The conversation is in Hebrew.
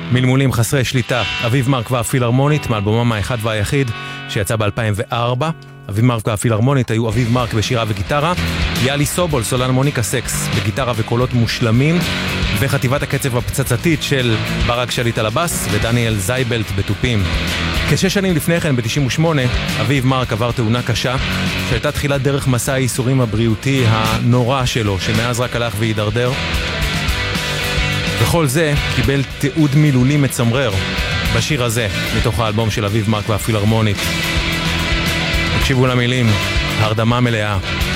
מלמולים חסרי שליטה, אביב מרק והפילהרמונית, מאלבומם האחד והיחיד שיצא ב-2004. אביב מרק והפילהרמונית היו אביב מרק בשירה וגיטרה, יאלי סובול, סולן מוניקה סקס בגיטרה וקולות מושלמים, וחטיבת הקצב הפצצתית של ברק שליט על הבאס ודניאל זייבלט בתופים. כ6 שנים לפני כן, ב-98, אביב מרק עבר תאונה קשה, שהייתה תחילת דרך מסע האיסורים הבריאותי הנורא שלו, שמאז רק הלך והידרדר. וכל זה קיבל תיעוד מילולי מצמרר בשיר הזה, מתוך האלבום של אביב מרק והפילהרמונית. תקשיבו למילים, הרדמה מלאה.